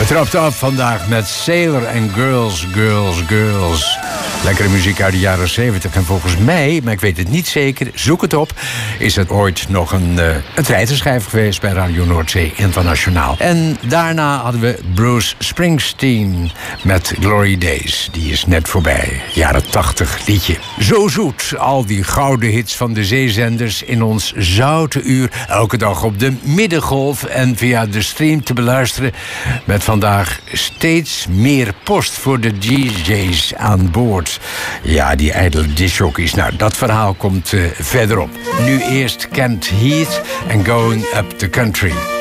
Het trapt af vandaag met Sailor and Girls, Girls, Girls. Lekkere muziek uit de jaren 70. En volgens mij, maar ik weet het niet zeker, zoek het op, is het ooit nog een treiterschijf geweest bij Radio Noordzee Internationaal. En daarna hadden we Bruce Springsteen met Glory Days. Die is net voorbij. Jaren 80 liedje. Zo zoet, al die gouden hits van de zeezenders in ons zoute uur. Elke dag op de middengolf en via de stream te beluisteren. Met vandaag steeds meer post voor de DJ's aan boord. Ja, die ijdele discjockeys. Nou, dat verhaal komt verderop. Nu eerst Kent Heath en Going Up the Country.